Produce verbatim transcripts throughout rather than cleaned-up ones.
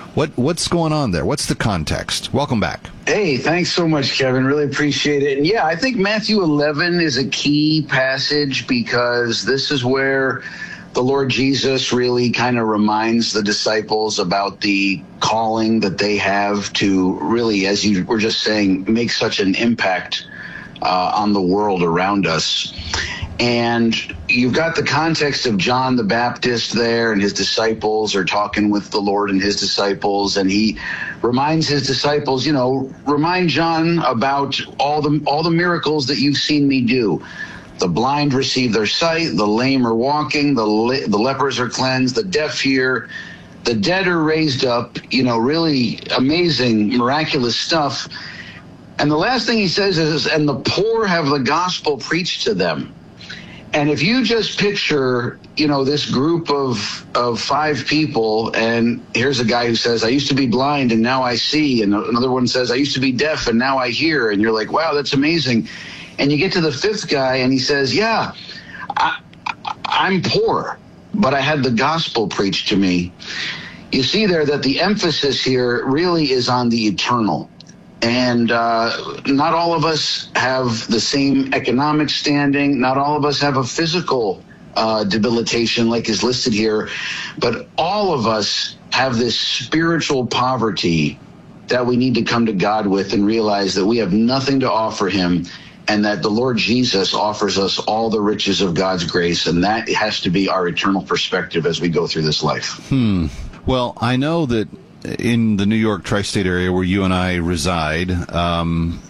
What What's going on there? What's the context? Welcome back. Hey, thanks so much, Kevin. Really appreciate it. And yeah, I think Matthew eleven is a key passage because this is where the Lord Jesus really kind of reminds the disciples about the calling that they have to really, as you were just saying, make such an impact uh, on the world around us. And you've got the context of John the Baptist there, and his disciples are talking with the Lord and his disciples, and he reminds his disciples, you know, remind John about all the all the miracles that you've seen me do. The blind receive their sight, the lame are walking, the le- the lepers are cleansed, the deaf hear, the dead are raised up, you know, really amazing, miraculous stuff. And the last thing he says is, and the poor have the gospel preached to them. And if you just picture, you know, this group of of five people, and here's a guy who says, I used to be blind and now I see, and another one says, I used to be deaf and now I hear, and you're like, wow, that's amazing. And you get to the fifth guy and he says, yeah, I, I'm poor, but I had the gospel preached to me. You see there that the emphasis here really is on the eternal. And uh, not all of us have the same economic standing. Not all of us have a physical uh, debilitation like is listed here. But all of us have this spiritual poverty that we need to come to God with and realize that we have nothing to offer him, and that the Lord Jesus offers us all the riches of God's grace. And that has to be our eternal perspective as we go through this life. Hmm. Well, I know that in the New York tri-state area where you and I reside, um,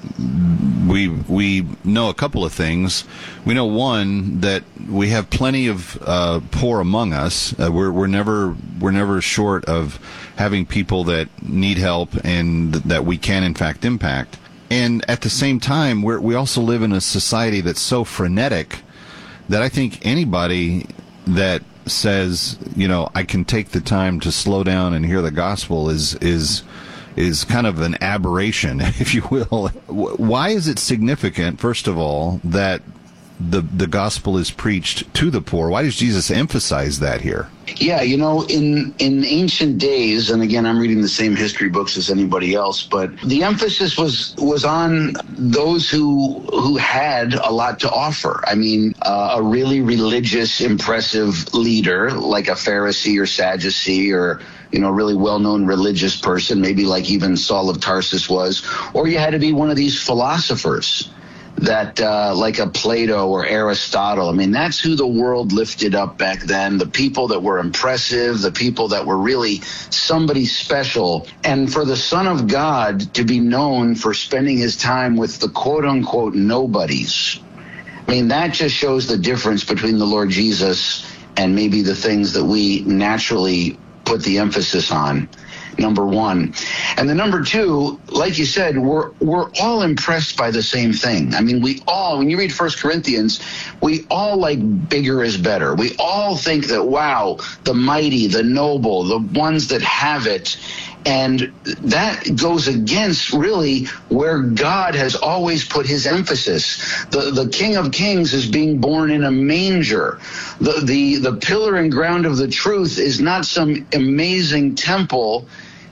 we we know a couple of things. We know, one, that we have plenty of uh, poor among us. Uh, we're we're never we're never short of having people that need help and th- that we can in fact impact. And at the same time, we're, we also live in a society that's so frenetic that I think anybody that says, you know, I can take the time to slow down and hear the gospel is is is kind of an aberration, if you will. Why is it significant, first of all, that the the gospel is preached to the poor? Why does Jesus emphasize that here? Yeah, you know, in, in ancient days, and again, I'm reading the same history books as anybody else, but the emphasis was was on those who who had a lot to offer. I mean, uh, a really religious, impressive leader like a Pharisee or Sadducee, or, you know, really well-known religious person, maybe like even Saul of Tarsus was, or you had to be one of these philosophers that uh, like a Plato or Aristotle. I mean, that's who the world lifted up back then, the people that were impressive, the people that were really somebody special. And for the Son of God to be known for spending his time with the quote-unquote nobodies, I mean, that just shows the difference between the Lord Jesus and maybe the things that we naturally put the emphasis on. Number one. And the number two, like you said, we're we're all impressed by the same thing. I mean, we all, when you read First Corinthians, we all like bigger is better. We all think that, wow, the mighty, the noble, the ones that have it. And that goes against really where God has always put his emphasis. The the King of Kings is being born in a manger. The the the pillar and ground of the truth is not some amazing temple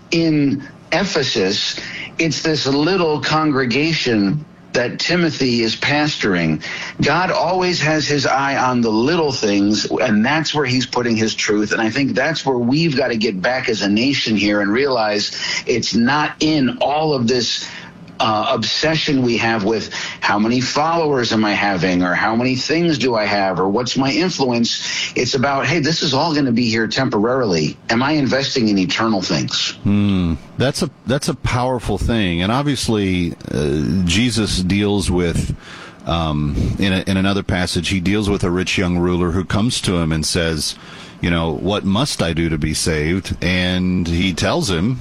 in Ephesus. It's this little congregation that Timothy is pastoring. God always has his eye on the little things, and that's where he's putting his truth. And I think that's where we've got to get back as a nation here and realize it's not in all of this uh, obsession we have with how many followers am I having, or how many things do I have, or what's my influence. It's about, hey, this is all going to be here temporarily. Am I investing in eternal things? Hmm. That's a that's a powerful thing, and obviously uh, Jesus deals with. Um, in, a, in another passage, he deals with a rich young ruler who comes to him and says, you know, what must I do to be saved? And he tells him,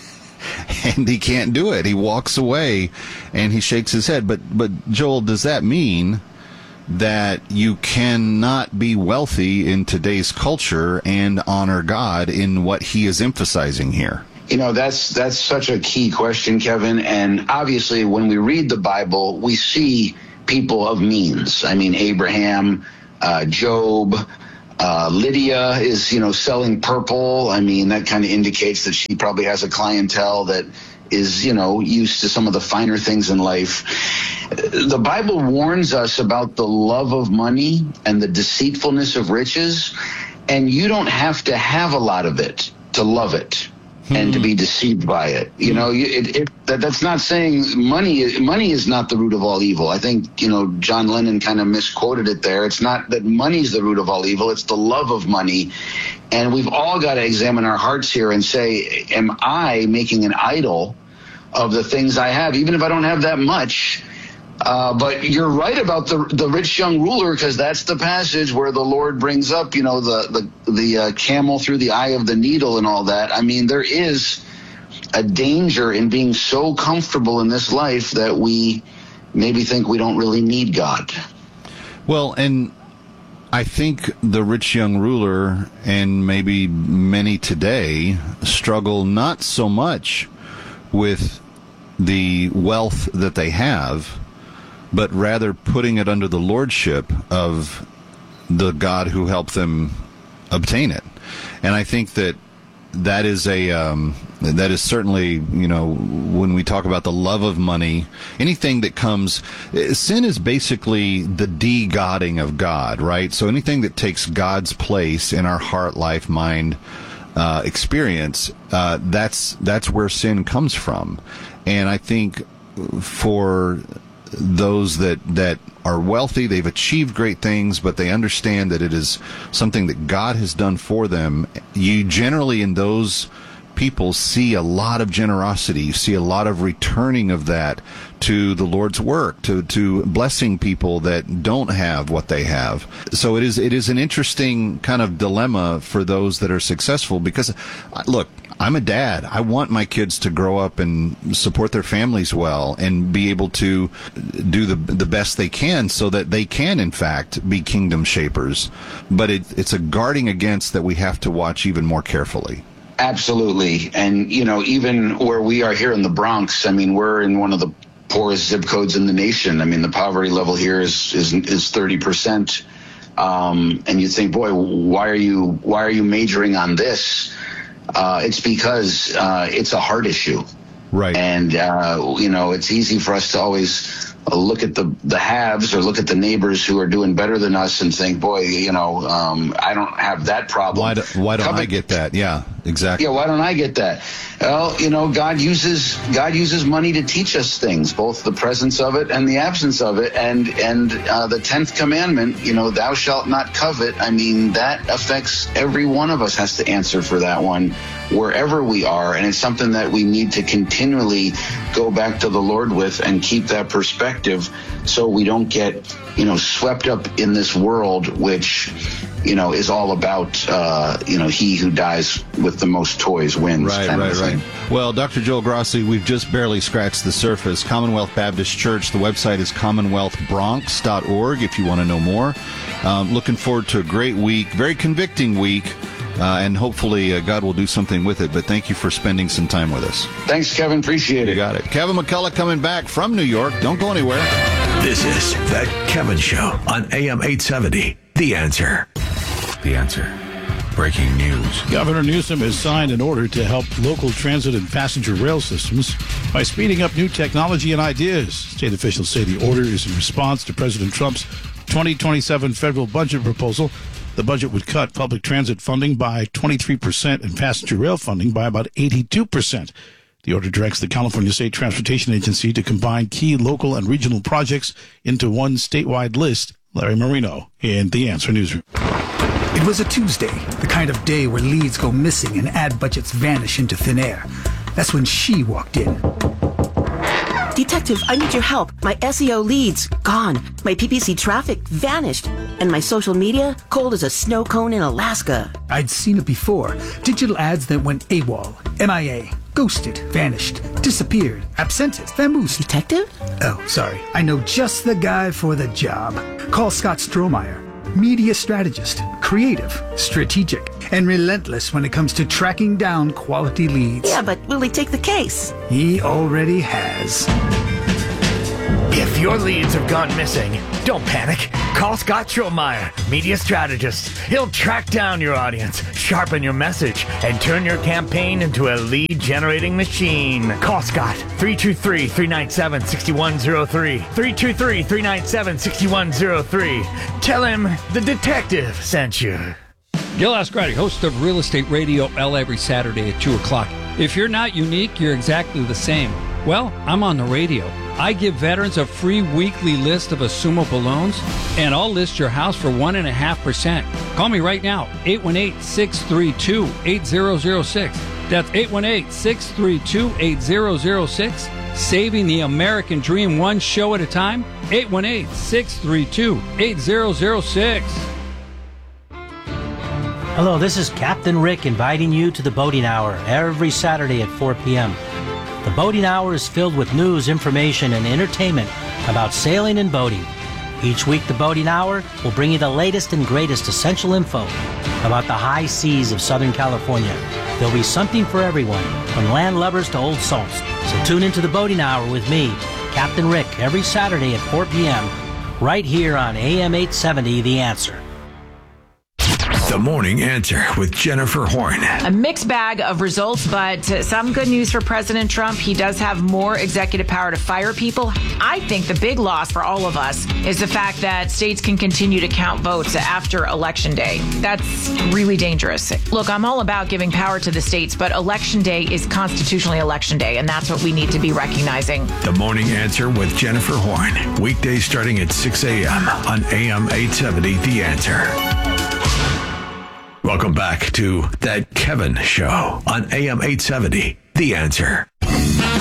and he can't do it. He walks away, and he shakes his head. But, but Joel, does that mean that you cannot be wealthy in today's culture and honor God in what he is emphasizing here? You know, that's that's such a key question, Kevin. And obviously, when we read the Bible, we see people of means. I mean, Abraham, uh, Job, Uh, Lydia is, you know, selling purple. I mean, that kind of indicates that she probably has a clientele that is, you know, used to some of the finer things in life. The Bible warns us about the love of money and the deceitfulness of riches, and you don't have to have a lot of it to love it and to be deceived by it. You know, it, it, that, that's not saying money, money is not the root of all evil. I think, you know, John Lennon kind of misquoted it there. It's not that money's the root of all evil. It's the love of money. And we've all got to examine our hearts here and say, am I making an idol of the things I have, even if I don't have that much? Uh, but you're right about the the rich young ruler, because that's the passage where the Lord brings up, you know, the the the uh, camel through the eye of the needle and all that. I mean, there is a danger in being so comfortable in this life that we maybe think we don't really need God. Well, and I think the rich young ruler and maybe many today struggle not so much with the wealth that they have, but rather putting it under the lordship of the God who helped them obtain it. And I think that that is a um, that is certainly, you know, when we talk about the love of money, anything that comes, sin is basically the de-godding of God, right? So anything that takes God's place in our heart, life, mind, uh, experience, uh, that's that's where sin comes from. And I think for those that, that are wealthy, they've achieved great things, but they understand that it is something that God has done for them. You generally, in those people, see a lot of generosity. You see a lot of returning of that to the Lord's work, to, to blessing people that don't have what they have. So it is it is an interesting kind of dilemma for those that are successful, because, look, I'm a dad. I want my kids to grow up and support their families well and be able to do the the best they can so that they can, in fact, be kingdom shapers. But it, it's a guarding against that we have to watch even more carefully. Absolutely. And, you know, even where we are here in the Bronx, I mean, we're in one of the poorest zip codes in the nation. I mean, the poverty level here is is, is thirty percent. Um, and you think, boy, why are you why are you majoring on this? Uh, it's because uh, it's a heart issue. Right. And, uh, you know, it's easy for us to always look at the, the haves or look at the neighbors who are doing better than us and think, boy, you know, um, I don't have that problem. Why, do, why don't Covet- I get that? Yeah, exactly. Yeah, why don't I get that? Well, you know, God uses God uses money to teach us things, both the presence of it and the absence of it. And and uh, the tenth commandment, you know, thou shalt not covet. I mean, that affects every one of us has to answer for that one wherever we are. And it's something that we need to continually go back to the Lord with and keep that perspective so we don't get, you know, swept up in this world, which, you know, is all about, uh, you know, he who dies with the most toys wins. Right, right, right. Well, Doctor Joel Grassi, we've just barely scratched the surface. Commonwealth Baptist Church, the website is commonwealth bronx dot org if you want to know more. Um, looking forward to a great week, very convicting week, uh, and hopefully uh, God will do something with it. But thank you for spending some time with us. Thanks, Kevin. Appreciate it. You got it. Kevin McCullough coming back from New York. Don't go anywhere. This is The Kevin Show on A M eight seventy. The Answer. The Answer. Breaking news. Governor Newsom has signed an order to help local transit and passenger rail systems by speeding up new technology and ideas. State officials say the order is in response to President Trump's twenty twenty-seven federal budget proposal. The budget would cut public transit funding by twenty-three percent and passenger rail funding by about eighty-two percent. The order directs the California State Transportation Agency to combine key local and regional projects into one statewide list. Larry Marino in The Answer Newsroom. It was a Tuesday, the kind of day where leads go missing and ad budgets vanish into thin air. That's when she walked in. Detective, I need your help. My S E O leads, gone. My P P C traffic vanished. And my social media, cold as a snow cone in Alaska. I'd seen it before. Digital ads that went AWOL, M I A, ghosted, vanished, disappeared, absented, vamoosed. Detective? Oh, sorry. I know just the guy for the job. Call Scott Strohmeyer. Media strategist, creative, strategic, and relentless when it comes to tracking down quality leads. Yeah, but will he take the case? He already has. If your leads have gone missing, don't panic. Call Scott Strohmeyer, media strategist. He'll track down your audience, sharpen your message, and turn your campaign into a lead-generating machine. Call Scott, three two three, three nine seven, six one zero three, three two three, three nine seven, six one zero three. Tell him the detective sent you. Gil Ascardi, host of Real Estate Radio L every Saturday at two o'clock. If you're not unique, you're exactly the same. Well, I'm on the radio. I give veterans a free weekly list of assumable loans, and I'll list your house for one point five percent. Call me right now, eight one eight, six three two, eight zero zero six. That's eight one eight, six three two, eight zero zero six. Saving the American dream one show at a time, eight one eight, six three two, eight zero zero six. Hello, this is Captain Rick inviting you to the Boating Hour every Saturday at four p.m. The Boating Hour is filled with news, information, and entertainment about sailing and boating. Each week, the Boating Hour will bring you the latest and greatest essential info about the high seas of Southern California. There'll be something for everyone, from land lubbers to old salts. So tune into the Boating Hour with me, Captain Rick, every Saturday at four p.m. right here on A M eight seventy, The Answer. The Morning Answer with Jennifer Horn. A mixed bag of results, but some good news for President Trump. He does have more executive power to fire people. I think the big loss for all of us is the fact that states can continue to count votes after Election Day. That's really dangerous. Look, I'm all about giving power to the states, but Election Day is constitutionally Election Day, and that's what we need to be recognizing. The Morning Answer with Jennifer Horn. Weekdays starting at six a.m. on A M eight seventy, The Answer. Welcome back to That Kevin Show on A M eight seventy, The Answer.